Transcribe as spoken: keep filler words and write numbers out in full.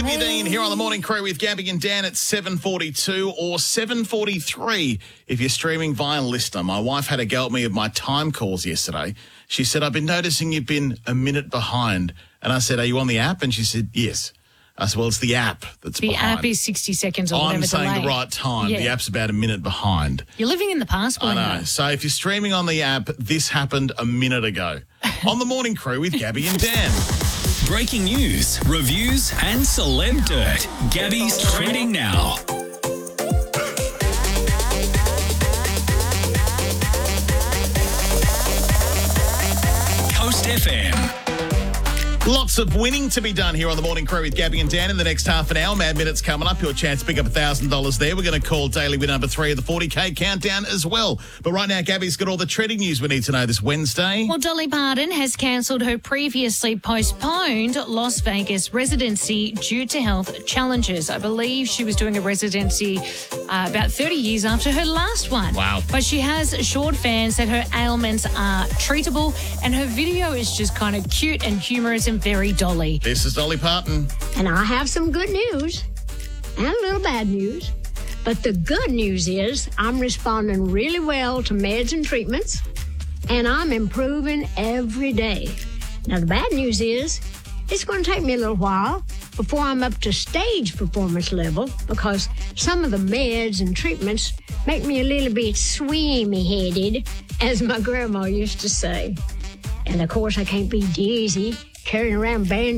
Olivia Dean here on The Morning Crew with Gabby and Dan at seven forty-two or seven forty-three if you're streaming via Listener. My wife had a go at me of my time calls yesterday. She said, I've been noticing you've been a minute behind. And I said, are you on the app? And she said, yes. I said, well, it's the app that's the behind. The app is sixty seconds or whatever I'm saying delay. the right time. Yeah. The app's about a minute behind. You're living in the past, I know. So if you're streaming on the app, this happened a minute ago. On The Morning Crew with Gabby and Dan. Breaking news, reviews, and celeb dirt. Gabby's trending now. Coast F M. Lots of winning to be done here on The Morning Crew with Gabby and Dan in the next half an hour. Mad Minutes coming up. Your chance to pick up one thousand dollars there. We're going to call daily winner number three of the forty K countdown as well. But right now, Gabby's got all the trending news we need to know this Wednesday. Well, Dolly Parton has cancelled her previously postponed Las Vegas residency due to health challenges. I believe she was doing a residency uh, about thirty years after her last one. Wow. But she has assured fans that her ailments are treatable, and her video is just kind of cute and humorous and very Dolly. This is Dolly Parton. And I have some good news and a little bad news. But the good news is I'm responding really well to meds and treatments, and I'm improving every day. Now, the bad news is it's going to take me a little while before I'm up to stage performance level because some of the meds and treatments make me a little bit swimmy-headed, as my grandma used to say. And, of course, I can't be dizzy carrying around band